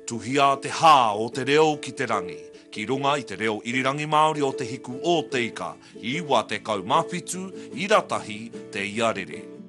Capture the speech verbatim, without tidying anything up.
tuhia te hā o te reo ki te rangi. Ki runga i te reo irirangi Māori o te hiku o te ika, i wā te kaumāwhitu, i ratahi te iarere.